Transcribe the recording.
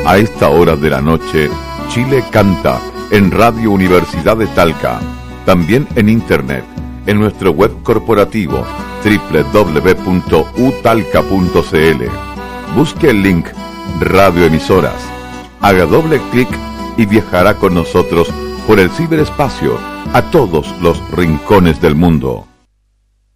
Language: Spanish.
A esta hora de la noche, Chile canta en Radio Universidad de Talca. También en internet, en nuestro web corporativo www.utalca.cl. Busque el link radioemisoras, haga doble clic y viajará con nosotros por el ciberespacio a todos los rincones del mundo.